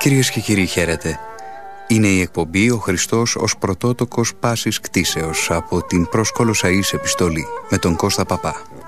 Κυρίες και κύριοι, χαίρετε. Είναι η εκπομπή «Ο Χριστός ως πρωτότοκος πάσης κτήσεως» από την προς Κολοσσαείς επιστολή με τον Κώστα Παπά.